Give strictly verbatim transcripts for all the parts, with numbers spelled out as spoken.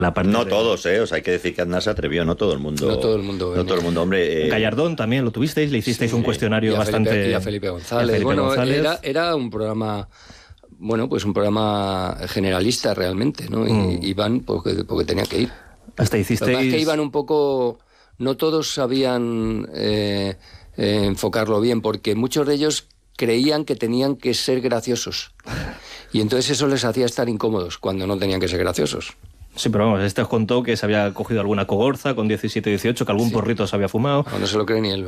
La parte no de... todos, ¿eh? O sea, hay que decir que Aznar se atrevió, no todo el mundo. No todo el mundo. No todo el mundo, hombre. Eh... Gallardón también lo tuvisteis, le hicisteis sí, un cuestionario y bastante... Felipe, y a Felipe González. A Felipe bueno, González. Era, era un programa... Bueno, pues un programa generalista realmente, ¿no? Y Mm. iban porque, porque tenía que ir. Hasta Lo hicisteis... que pasa es que iban un poco... No todos sabían eh, eh, enfocarlo bien, porque muchos de ellos creían que tenían que ser graciosos. Y entonces eso les hacía estar incómodos cuando no tenían que ser graciosos. Sí, pero vamos, este os contó que se había cogido alguna cogorza con diecisiete, dieciocho, que algún Sí. porrito se había fumado. No, no se lo cree ni él.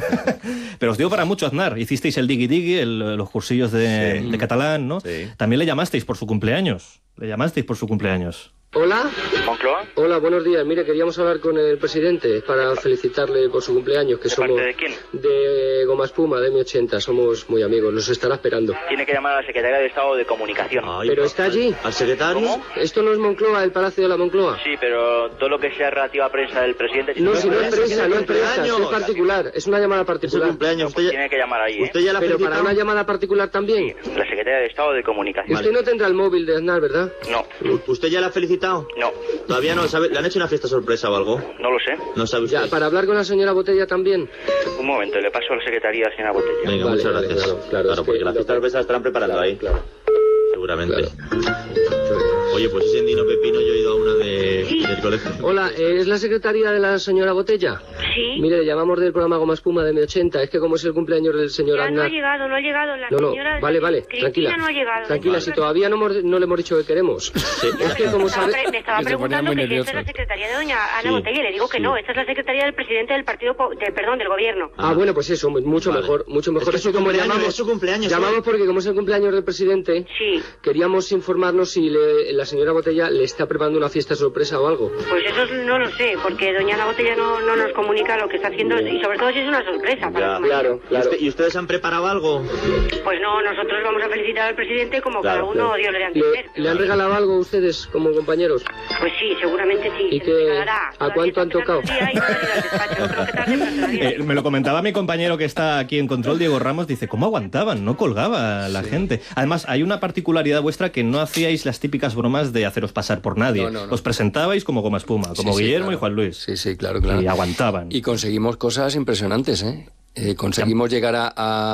Pero os dio para mucho Aznar. Hicisteis el digui digui, el, los cursillos de, Sí. de catalán, ¿no? Sí. También le llamasteis por su cumpleaños. Le llamasteis por su cumpleaños. Hola. ¿Moncloa? Hola, buenos días. Mire, queríamos hablar con el presidente para felicitarle por su cumpleaños, que ¿De somos parte de quién? de Goma Espuma, de eme ochenta, somos muy amigos, nos estará esperando. Tiene que llamar a la Secretaría de Estado de Comunicación. Ay, ¿Pero está allí? ¿Al secretario? ¿Cómo? ¿Esto no es Moncloa, el Palacio de la Moncloa? Sí, pero todo lo que sea relativo a prensa del presidente... No, si no es Pero prensa, es no es prensa, cumpleaños. es particular, es una llamada Es el particular. cumpleaños. Usted ya, Tiene que llamar ahí, ¿eh? usted ya la ha Pero para felicitado. una llamada particular también. La Secretaría de Estado de Y Comunicación. usted no tendrá el móvil de Aznar, ¿verdad? No, ¿Usted ya la ha felicitado? no, Todavía no, ¿sabe? ¿Le han hecho una fiesta sorpresa o algo? no lo sé. No sabe usted. Ya, para hablar con la señora Botella también. Un momento, le paso a la Secretaría, señora Botella. Venga, Vale, muchas vale, gracias. claro, claro, es que porque la lo fiesta que- sorpresa la estarán preparando ahí. Claro. Seguramente. Claro. Oye, pues ese Endino Pepino yo he ido a una de, Sí. del colegio. Hola, eh, ¿es la secretaria de la señora Botella? Sí. Mire, le llamamos del programa Goma Espuma de eme ochenta, es que como es el cumpleaños del señor Ya no Aznar... ha llegado, no ha llegado la No, no, señora... vale, vale, Cristina tranquila. no ha llegado. Tranquila, si todavía no, hemos- no le hemos dicho que queremos. Es que como Me estaba, sabe... pre- me estaba Que se ponía preguntando muy que si esta nervioso. es la secretaría de doña Ana Sí, Botella y le digo que sí. no, esta es la secretaría del presidente del partido, po- de, perdón, del gobierno. Ah, bueno, pues eso, mucho Vale. mejor, mucho mejor. Es que Eso es su como cumpleaños, llamamos, es su cumpleaños, llamamos ¿eh? porque como es el cumpleaños del presidente, Sí, queríamos informarnos si le- la señora Botella le está preparando una fiesta sorpresa o algo. pues eso no lo sé, porque doña Ana Botella no, no nos comunica lo que está haciendo y sobre todo si es una sorpresa para Ya. su marido. Claro, ¿Y, claro. usted- ¿Y ustedes han preparado algo? Pues no, nosotros vamos a felicitar al presidente como Claro, cada uno, claro. Dios le dé a ¿Le, entender. le han regalado algo a ustedes como compañeros? Pues sí, seguramente sí. ¿Y se qué- le regalará. a cuánto han tocado? Sí, ahí no ha venido al despacho, creo que tarde, pero todavía. Eh, me lo comentaba mi compañero que está aquí en control, Diego Ramos, dice, ¿cómo aguantaban? No colgaba la gente. Además, hay una particularidad vuestra que no hacíais las típicas bromas de haceros pasar por nadie. No, no, no. Os presentabais como Goma Espuma, como Sí, sí, Guillermo claro. y Juan Luis. Sí, sí, claro, claro. Y aguantaban. Y conseguimos cosas impresionantes, ¿eh? Eh, conseguimos llegar a,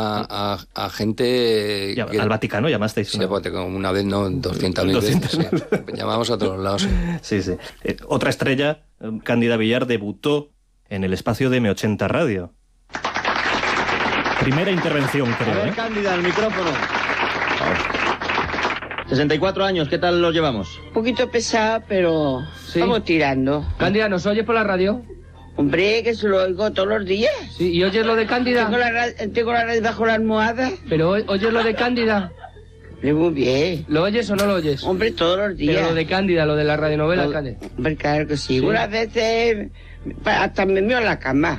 a, a, a gente... Ya, que- al Vaticano llamasteis. Sí, ¿no? pues, como una vez, no, doscientas mil veces. doscientas. Sí. Llamamos a todos lados. Sí. Sí, sí. Eh, otra estrella, eh, Cándida Villar, debutó en el espacio de eme ochenta Radio. Primera intervención, creo, ¿eh? Cándida, el micrófono. sesenta y cuatro años, ¿qué tal los llevamos? Un poquito pesada, pero Sí. vamos tirando. Cándida, ¿nos oyes por la radio? Hombre, que se lo oigo todos los días. Sí, ¿y oyes lo de Cándida? Tengo la, ra- tengo la radio bajo la almohada. ¿Pero oyes lo de Cándida? Muy bien. ¿Lo oyes o no lo oyes? Hombre, todos los días. Cándida, lo de la radionovela, Todo- Hombre, claro que sí. Sí. Unas veces pa- hasta me meo en la cama.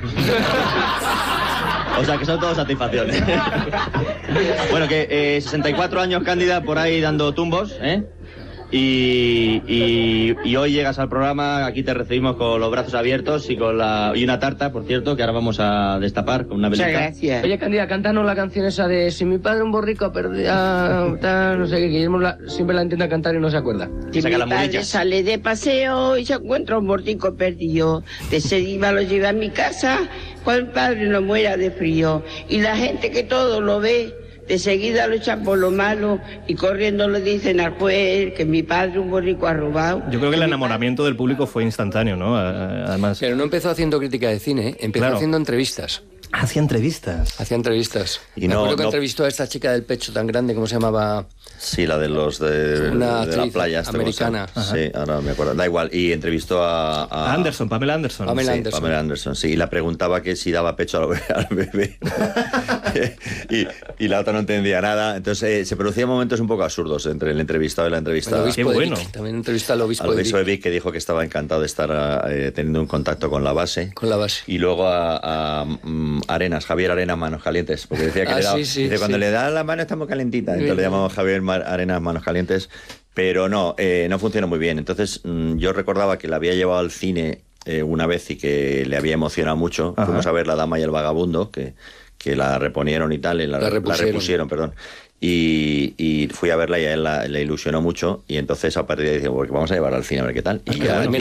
O sea, que son todas satisfacciones. Bueno, que eh, sesenta y cuatro años, Cándida, por ahí dando tumbos, ¿eh? Y, y, y hoy llegas al programa, aquí te recibimos con los brazos abiertos y con la y una tarta, por cierto, que ahora vamos a destapar con una Muchas velita. gracias. Oye, Cándida, cántanos la canción esa de Si mi padre un borrico perdía, tal, no sé qué, Guillermo la- siempre la intenta cantar y no se acuerda. Si Saca mi las padre murillas. sale de paseo y se encuentra un borrico perdido, de seguida lo lleva a mi casa, cuando el padre no muera de frío. Y la gente que todo lo ve, de seguida lo echan por lo malo y corriendo le dicen al juez que mi padre un borrico ha robado. Yo creo que el mi enamoramiento del público fue instantáneo, ¿no? A- Además, Pero no empezó haciendo crítica de cine, ¿eh? Empezó Claro. haciendo entrevistas. hacía entrevistas. Hacía entrevistas. Y Me no- acuerdo que no- entrevistó a esta chica del pecho tan grande, ¿cómo se llamaba? Sí, la de los de, Una de la actriz playa. esta americana. cosa. Sí, ahora me acuerdo. Da igual. Y entrevistó a... a- Anderson, Pamela Anderson. Pamela Sí, Anderson. Pamela Anderson, sí. Y la preguntaba que si daba pecho al bebé. al bebé. y, y la otra no entendía nada. Entonces eh, se producían momentos un poco absurdos entre el entrevistado y la El entrevistada. obispo Qué de bueno. Vic. También entrevistó al obispo, Al de obispo de Vic, Vic, que dijo que estaba encantado de estar eh, teniendo un contacto con la base. con la base. Y luego a, a, mm, Arenas, Javier Arenas Manos Calientes, porque decía que Ah, le daba- sí, sí, dice, cuando sí. le da la mano está muy calentita, entonces Sí. le llamamos Javier Mar- Arenas Manos Calientes, pero no, eh, no funcionó muy bien. Entonces mm, yo recordaba que la había llevado al cine eh, una vez y que le había emocionado mucho. Ajá. Fuimos a ver La Dama y el Vagabundo, que, que la reponieron y tal, y la, La repusieron. repusieron, perdón. Y, y fui a verla y a él la- le ilusionó mucho, y entonces a partir de ahí dije, "Bueno, vamos a llevarla al cine a ver qué tal". Y Ah, ya, mira,